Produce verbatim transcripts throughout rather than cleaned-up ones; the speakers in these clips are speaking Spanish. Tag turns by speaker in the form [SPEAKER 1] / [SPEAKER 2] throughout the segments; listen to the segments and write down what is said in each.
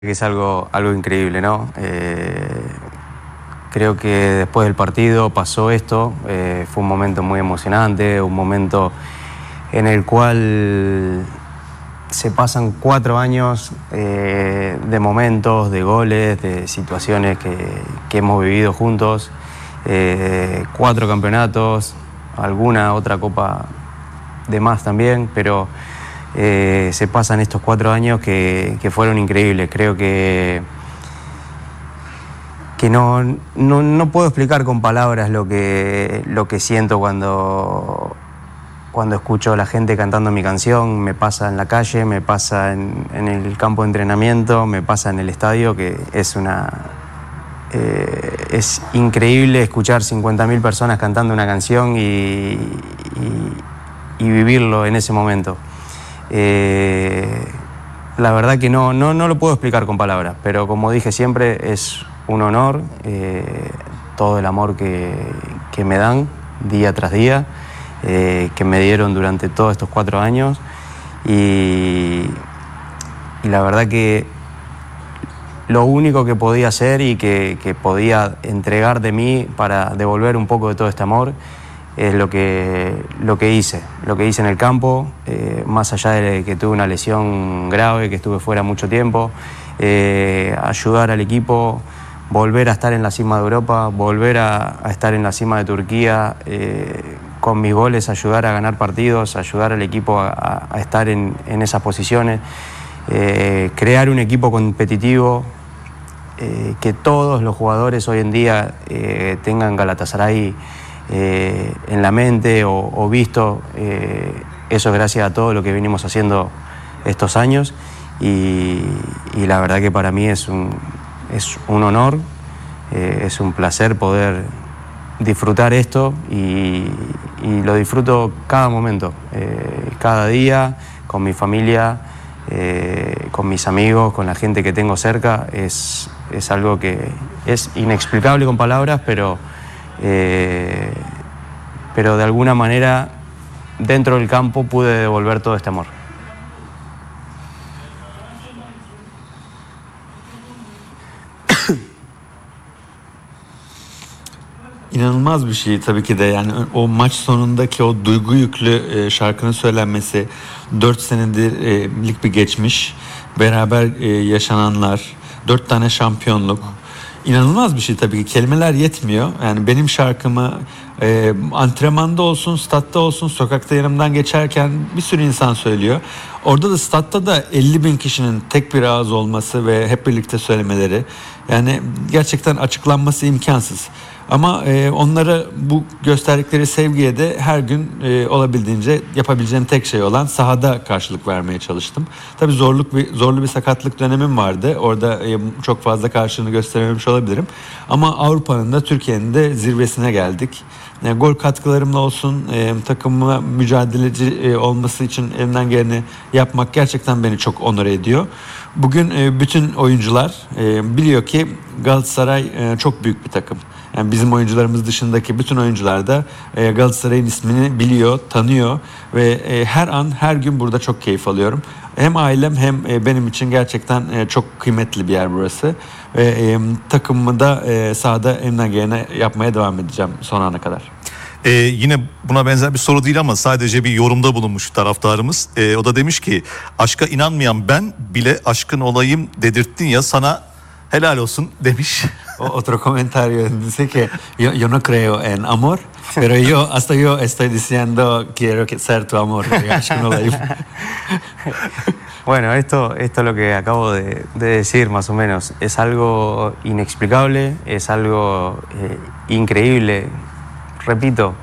[SPEAKER 1] Que es algo, algo increíble, ¿no? Eh, creo que después del partido pasó esto, eh, fue un momento muy emocionante, un momento en el cual se pasan cuatro años eh, de momentos, de goles, de situaciones que, que hemos vivido juntos, eh, cuatro campeonatos, alguna otra copa de más también, pero eh, se pasan estos cuatro años que, que fueron increíbles. Creo que, que no, no, no puedo explicar con palabras lo que, lo que siento cuando, cuando escucho a la gente cantando mi canción. Me pasa en la calle, me pasa en, en el campo de entrenamiento, me pasa en el estadio, que es una... Eh, es increíble escuchar cincuenta mil personas cantando una canción y, y, y vivirlo en ese momento. Eh, la verdad que no, no, no lo puedo explicar con palabras, pero como dije siempre, es un honor eh, todo el amor que, que me dan día tras día, eh, que me dieron durante todos estos cuatro años y, y la verdad que lo único que podía hacer y que, que podía entregar de mí para devolver un poco de todo este amor es lo que, lo que hice, lo que hice en el campo, eh, más allá de que tuve una lesión grave, que estuve fuera mucho tiempo, eh, ayudar al equipo, volver a estar en la cima de Europa, volver a, a estar en la cima de Turquía, eh, con mis goles ayudar a ganar partidos, ayudar al equipo a, a estar en, en esas posiciones, eh, crear un equipo competitivo, eh, que todos los jugadores hoy en día eh, tengan Galatasaray Eh, en la mente o, o visto, eh, eso es gracias a todo lo que venimos haciendo estos años y, y la verdad que para mí es un, es un honor, eh, es un placer poder disfrutar esto y, y lo disfruto cada momento, eh, cada día, con mi familia, eh, con mis amigos, con la gente que tengo cerca. Es, es algo que es inexplicable con palabras, pero Eh, pero de alguna manera dentro del campo pude devolver todo este amor.
[SPEAKER 2] İnanılmaz bir şey tabii ki de, yani o maç sonundaki o duygu yüklü şarkının söylenmesi, dört senedirlik bir geçmiş, beraber yaşananlar, dört tane şampiyonluk. İnanılmaz bir şey tabii ki, kelimeler yetmiyor. Yani benim şarkımı e, antrenmanda olsun, statta olsun, sokakta yanımdan geçerken bir sürü insan söylüyor. Orada da statta da elli bin kişinin tek bir ağız olması ve hep birlikte söylemeleri, yani gerçekten açıklanması imkansız. Ama e, onlara bu gösterdikleri sevgiye de her gün e, olabildiğince yapabileceğim tek şey olan sahada karşılık vermeye çalıştım. Tabii zorluk bir zorlu bir sakatlık dönemim vardı. Orada e, çok fazla karşılığını gösterememiş olabilirim. Ama Avrupa'nın da Türkiye'nin de zirvesine geldik. Yani gol katkılarımla olsun, e, takımıma mücadeleci e, olması için elimden geleni yapmak gerçekten beni çok onur ediyor. Bugün e, bütün oyuncular e, biliyor ki Galatasaray e, çok büyük bir takım. Yani bizim oyuncularımız dışındaki bütün oyuncular da e, Galatasaray'ın ismini biliyor, tanıyor ve e, her an, her gün burada çok keyif alıyorum. Hem ailem hem e, benim için gerçekten e, çok kıymetli bir yer burası ve e, takımımı da e, sahada elimden geleni yapmaya devam edeceğim son ana kadar.
[SPEAKER 3] Ee, yine buna benzer bir soru değil ama sadece bir yorumda bulunmuş taraftarımız. Ee, o da demiş ki, aşka inanmayan ben bile aşkın olayım dedirttin ya, sana helal olsun demiş.
[SPEAKER 2] Otro comentario dice que yo, yo no creo en amor, pero yo hasta yo estoy diciendo quiero ser tu amor. Aşkın olayım.
[SPEAKER 1] Bueno, esto, esto es lo que acabo de, de decir más o menos. Es algo inexplicable, es algo eh, increíble. Repito,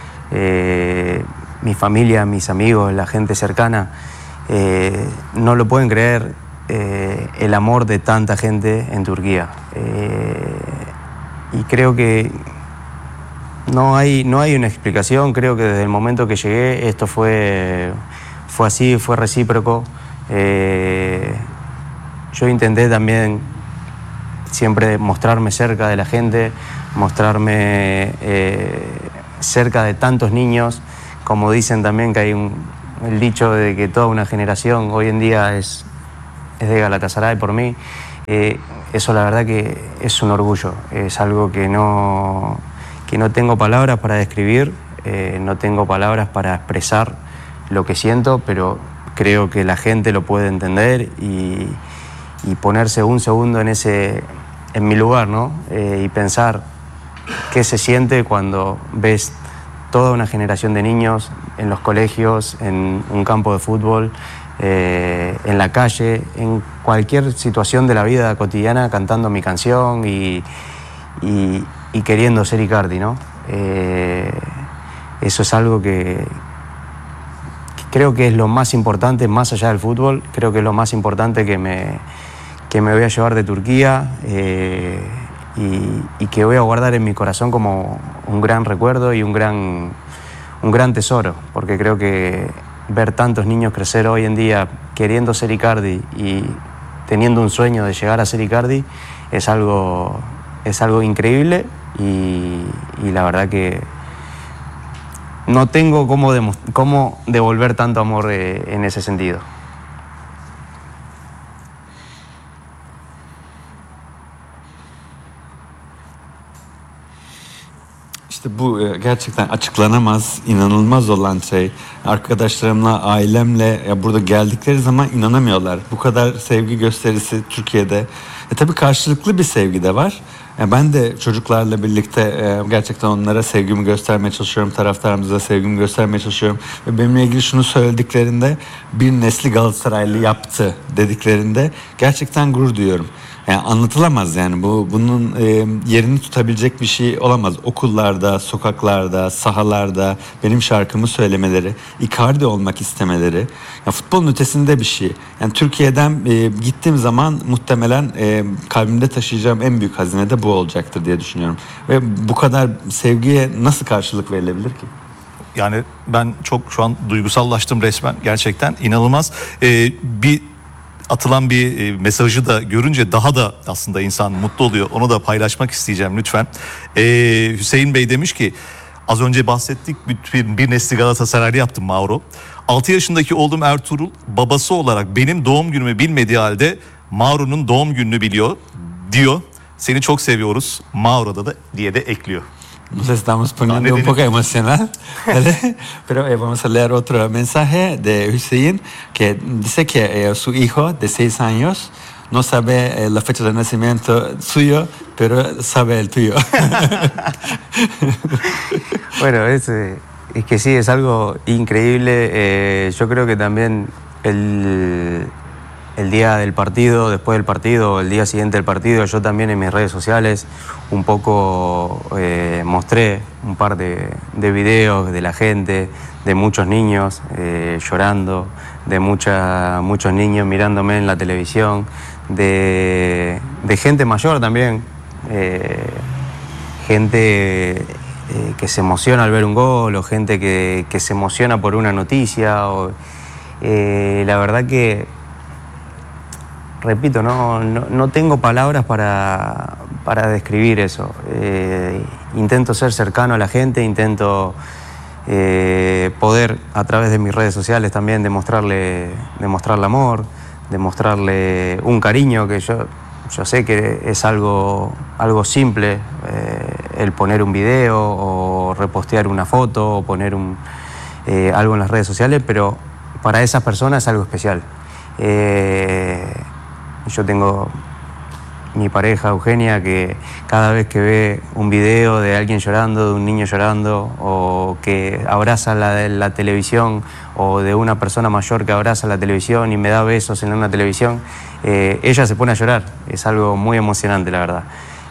[SPEAKER 1] eh, mi familia, mis amigos, la gente cercana, eh, no lo pueden creer, eh, el amor de tanta gente en Turquía. Eh, y creo que no hay, no hay una explicación. Creo que desde el momento que llegué esto fue, fue así, fue recíproco. Eh, yo intenté también siempre mostrarme cerca de la gente, mostrarme eh, cerca de tantos niños, como dicen también que hay un, el dicho de que toda una generación hoy en día es, es de Galatasaray por mí, Eh, eso la verdad que es un orgullo, es algo que no, que no tengo palabras para describir, eh, no tengo palabras para expresar lo que siento, pero creo que la gente lo puede entender y, y ponerse un segundo en, ese, en mi lugar, ¿no? Eh, y pensar qué se siente cuando ves toda una generación de niños en los colegios, en un campo de fútbol, eh, en la calle, en cualquier situación de la vida cotidiana cantando mi canción y, y, y queriendo ser Icardi, ¿no? Eh, eso es algo que, que creo que es lo más importante, más allá del fútbol, creo que es lo más importante que me, que me voy a llevar de Turquía eh, y, y que voy a guardar en mi corazón como un gran recuerdo y un gran, un gran tesoro, porque creo que ver tantos niños crecer hoy en día queriendo ser Icardi y teniendo un sueño de llegar a ser Icardi es algo, es algo increíble y, y la verdad que no tengo cómo, cómo devolver tanto amor eh, en ese sentido.
[SPEAKER 2] İşte bu gerçekten açıklanamaz, inanılmaz olan şey. Arkadaşlarımla, ailemle ya burada geldikleri zaman inanamıyorlar. Bu kadar sevgi gösterisi Türkiye'de. E tabii karşılıklı bir sevgi de var. E ben de çocuklarla birlikte e, gerçekten onlara sevgimi göstermeye çalışıyorum. Taraftarımıza sevgimi göstermeye çalışıyorum. Ve benimle ilgili şunu söylediklerinde bir nesli Galatasaraylı yaptı dediklerinde gerçekten gurur duyuyorum. Yani anlatılamaz yani bu bunun e, yerini tutabilecek bir şey olamaz. Okullarda, sokaklarda, sahalarda benim şarkımı söylemeleri, Icardi olmak istemeleri. Ya futbolun ötesinde bir şey. Yani Türkiye'den e, gittiğim zaman muhtemelen e, kalbimde taşıyacağım en büyük hazine de bu olacaktır diye düşünüyorum. Ve bu kadar sevgiye nasıl karşılık verilebilir ki?
[SPEAKER 3] Yani ben çok şu an duygusallaştım resmen, gerçekten inanılmaz. Ee, bir atılan bir mesajı da görünce daha da aslında insan mutlu oluyor. Onu da paylaşmak isteyeceğim lütfen. Ee, Hüseyin Bey demiş ki az önce bahsettik, bir, bir nesli Galatasaraylı yaptım Mauro. altı yaşındaki oğlum Ertuğrul babası olarak benim doğum günümü bilmediği halde Mauro'nun doğum gününü biliyor diyor. Seni çok seviyoruz Mauro'da da diye de ekliyor.
[SPEAKER 2] Nos estamos poniendo un poco emocional, ¿vale? Pero eh, vamos a leer otro mensaje de Hüseyin que dice que eh, su hijo de seis años no sabe eh, la fecha de nacimiento suyo, pero sabe el tuyo.
[SPEAKER 1] Bueno, es, es que sí, es algo increíble. Eh, yo creo que también el, el día del partido, después del partido, el día siguiente del partido, yo también en mis redes sociales un poco eh, mostré un par de, de videos de la gente, de muchos niños eh, llorando, de mucha, muchos niños mirándome en la televisión, de, de gente mayor también, eh, gente eh, que se emociona al ver un gol o gente que, que se emociona por una noticia. O, eh, la verdad que, repito, no, no, no tengo palabras para, para describir eso. Eh, intento ser cercano a la gente, intento eh, poder a través de mis redes sociales también demostrarle, demostrarle amor, demostrarle un cariño que yo, yo sé que es algo, algo simple, eh, el poner un video o repostear una foto o poner un, eh, algo en las redes sociales, pero para esas personas es algo especial. Eh, Yo tengo mi pareja Eugenia que cada vez que ve un video de alguien llorando, de un niño llorando o que abraza la, la televisión o de una persona mayor que abraza la televisión y me da besos en una televisión, eh, ella se pone a llorar. Es algo muy emocionante, la verdad.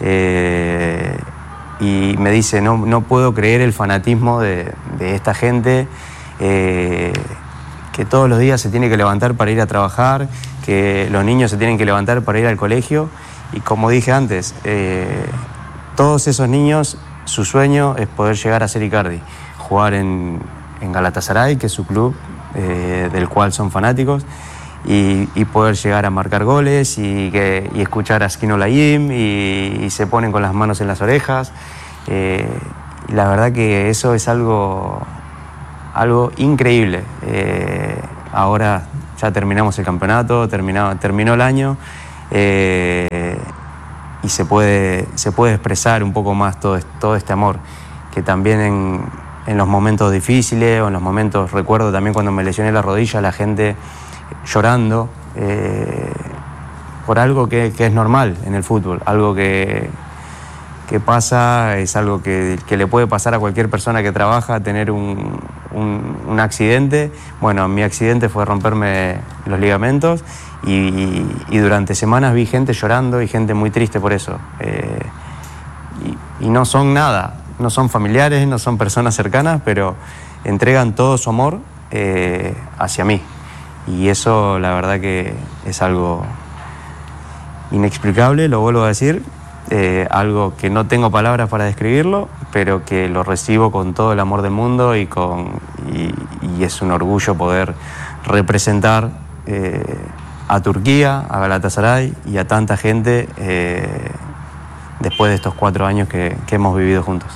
[SPEAKER 1] Eh, y me dice, no, no puedo creer el fanatismo de, de esta gente eh, que todos los días se tiene que levantar para ir a trabajar, que los niños se tienen que levantar para ir al colegio y como dije antes, eh, todos esos niños, su sueño es poder llegar a ser Icardi, jugar en, en Galatasaray, que es su club eh, del cual son fanáticos, y, y poder llegar a marcar goles y, que, y escuchar a Skino Layim y, y se ponen con las manos en las orejas. Eh, y la verdad que eso es algo, algo increíble. Eh, ahora ya terminamos el campeonato, terminó, terminó el año eh, y se puede, se puede expresar un poco más todo, todo este amor, que también en, en los momentos difíciles o en los momentos, recuerdo también cuando me lesioné la rodilla, la gente llorando eh, por algo que, que es normal en el fútbol, algo que, que pasa, es algo que, que le puede pasar a cualquier persona que trabaja, tener un, un, un accidente. Bueno, mi accidente fue romperme los ligamentos y, y durante semanas vi gente llorando y gente muy triste por eso. Eh, y, y no son nada, no son familiares, no son personas cercanas, pero entregan todo su amor eh, hacia mí. Y eso la verdad que es algo inexplicable, lo vuelvo a decir. Eh, algo que no tengo palabras para describirlo, pero que lo recibo con todo el amor del mundo y, con, y, y es un orgullo poder representar eh, a Turquía, a Galatasaray y a tanta gente eh, después de estos cuatro años que, que hemos vivido juntos.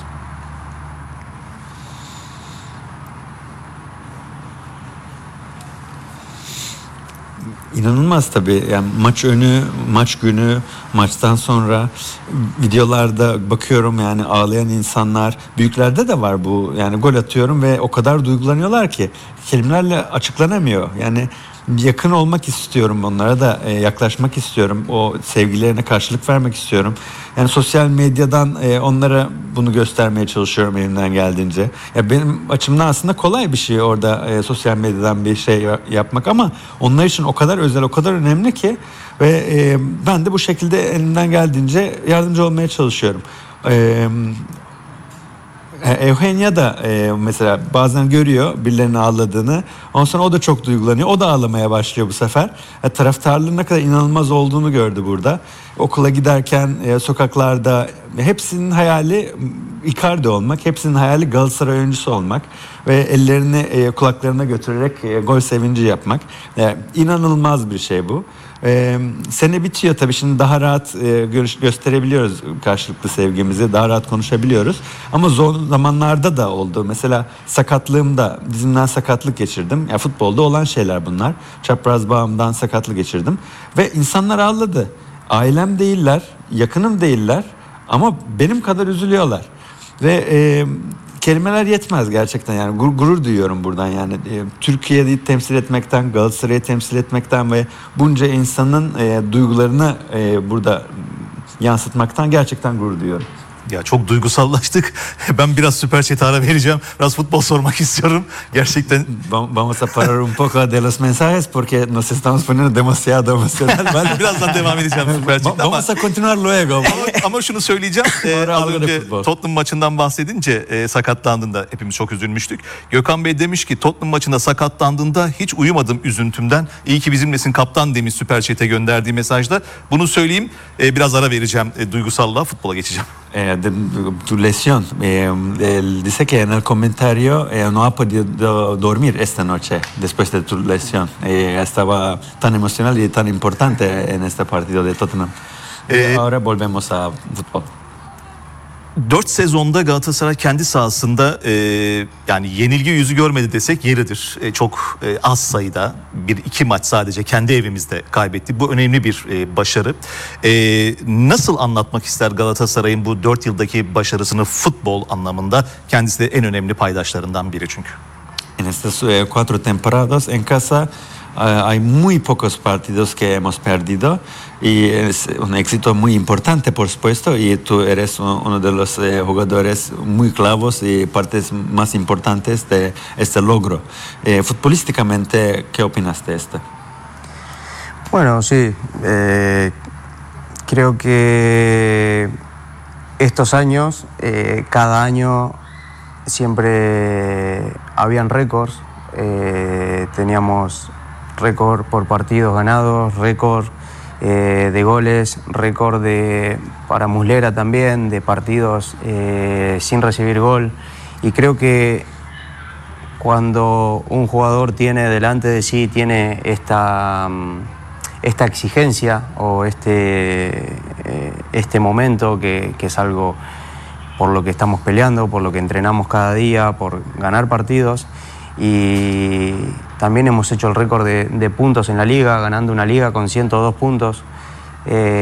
[SPEAKER 2] İnanılmaz tabii. Yani maç önü, maç günü, maçtan sonra videolarda bakıyorum, yani ağlayan insanlar, büyüklerde de var bu. Yani gol atıyorum ve o kadar duygulanıyorlar ki kelimelerle açıklanamıyor. Yani yakın olmak istiyorum, onlara da yaklaşmak istiyorum. O sevgilerine karşılık vermek istiyorum. Yani sosyal medyadan onlara bunu göstermeye çalışıyorum elimden geldiğince. Ya benim açımdan aslında kolay bir şey orada e, sosyal medyadan bir şey yapmak, ama onlar için o kadar özel, o kadar önemli ki ve e, ben de bu şekilde elimden geldiğince yardımcı olmaya çalışıyorum. E, Eugenia da e, mesela bazen görüyor birilerinin ağladığını. Ondan sonra o da çok duygulanıyor. O da ağlamaya başlıyor bu sefer. E, taraftarlığın ne kadar inanılmaz olduğunu gördü burada. Okula giderken e, sokaklarda hepsinin hayali Icardi olmak. Hepsinin hayali Galatasaray oyuncusu olmak. Ve ellerini e, kulaklarına götürerek e, gol sevinci yapmak. E, inanılmaz bir şey bu. Ee, sene bitiyor tabii, şimdi daha rahat e, görüş, gösterebiliyoruz karşılıklı sevgimizi, daha rahat konuşabiliyoruz. Ama zor zamanlarda da oldu. Mesela sakatlığımda, dizimden sakatlık geçirdim. Ya futbolda olan şeyler bunlar. Çapraz bağımdan sakatlık geçirdim. Ve insanlar ağladı. Ailem değiller, yakınım değiller ama benim kadar üzülüyorlar. Ve e, kelimeler yetmez gerçekten, yani gurur, gurur duyuyorum buradan, yani e, Türkiye'yi temsil etmekten, Galatasaray'ı temsil etmekten ve bunca insanın e, duygularını e, burada yansıtmaktan gerçekten gurur duyuyorum.
[SPEAKER 3] Ya çok duygusallaştık. Ben biraz Süper Chat'e ara vereceğim. Biraz futbol sormak istiyorum. Gerçekten.
[SPEAKER 2] Vamos a parar un poco de los mensajes porque nos estamos poniendo demasiado emocional.
[SPEAKER 3] Ben birazdan devam edeceğim Süper Chat'te ama.
[SPEAKER 2] Vamos a continuar luego.
[SPEAKER 3] ama, ama şunu söyleyeceğim. e, az önce Tottenham maçından bahsedince e, sakatlandığında hepimiz çok üzülmüştük. Gökhan Bey demiş ki Tottenham maçında sakatlandığında hiç uyumadım üzüntümden. İyi ki bizimlesin kaptan demiş Süper Chat'e gönderdiği mesajda. Bunu söyleyeyim. E, biraz ara vereceğim e, duygusallığa, futbola geçeceğim.
[SPEAKER 2] Eh, de tu lesión. Eh, él dice que en el comentario eh, no ha podido dormir esta noche después de tu lesión. Eh, estaba tan emocional y tan importante en este partido de Tottenham. Eh, Ahora volvemos a fútbol.
[SPEAKER 3] Dört sezonda Galatasaray kendi sahasında e, yani yenilgi yüzü görmedi desek yeridir. E, çok e, az sayıda bir iki maç sadece kendi evimizde kaybetti. Bu önemli bir e, başarı. E, nasıl anlatmak ister Galatasaray'ın bu dört yıldaki başarısını futbol anlamında? Kendisi de en önemli paydaşlarından biri çünkü.
[SPEAKER 2] En estas eh, cuatro temporadas en casa hay muy pocos partidos que hemos perdido y es un éxito muy importante, por supuesto, y tú eres uno de los eh, jugadores muy clavos y partes más importantes de este logro. Eh, futbolísticamente, ¿qué opinas de esto?
[SPEAKER 1] Bueno, sí, eh, creo que estos años, eh, cada año siempre habían récords, eh, teníamos récord por partidos ganados, récord eh, de goles, récord de, para Muslera también, de partidos eh, sin recibir gol. Y creo que cuando un jugador tiene delante de sí, tiene esta, esta exigencia o este, eh, este momento que, que es algo por lo que estamos peleando, por lo que entrenamos cada día, por ganar partidos. Y también hemos hecho el récord de, de puntos en la liga, ganando una liga con ciento dos puntos. Eh,